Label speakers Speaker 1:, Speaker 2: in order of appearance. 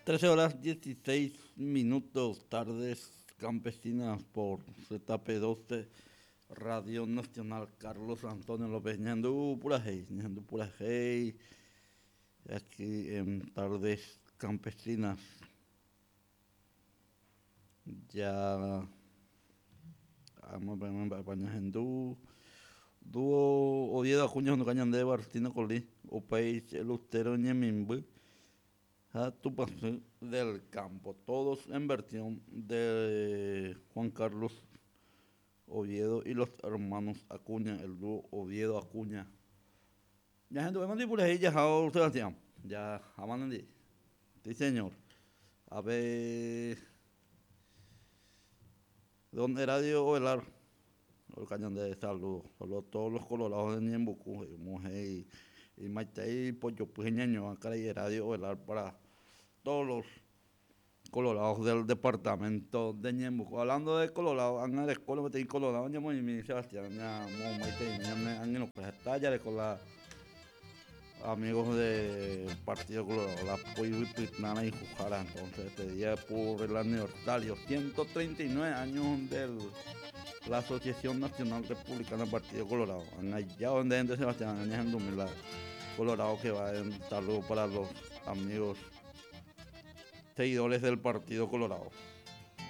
Speaker 1: 13 horas 16 minutos, tardes campesinas por ZP12, Radio Nacional Carlos Antonio López Ñandú Purajey, aquí en tardes campesinas. Ya vamos a España Hindú, dúo Oviedo Acuña no cañan de Bartino Colí, o país el ustero Ñemimbu. A tu paso del campo, todos en versión de Juan Carlos Oviedo y los hermanos Acuña, el dúo Oviedo Acuña. Ya gente, vemos por ahí, ya Sebastián, ya aman de. Sí, señor. A ver, ¿dónde Radio Ovelar? El cañón de salud, solo todos los colorados de Niembucú, mujer y Maite y Pollo Pujeñaño, acá y Radio Ovelar para todos los colorados del departamento de Ñembucú. Hablando de Colorado, han a la escuela me tengo Colorado, ya mi Sebastián, ya Maite, ya me han ido pues estallar con la amigos del Partido Colorado, la Puy Pitnana y Jujara. Entonces, este día por el aniversario, 139 años de la Asociación Nacional Republicana del Partido Colorado. Han hallado en de Sebastián, añadiendo la Colorado que va en saludo para los amigos seguidores del Partido Colorado.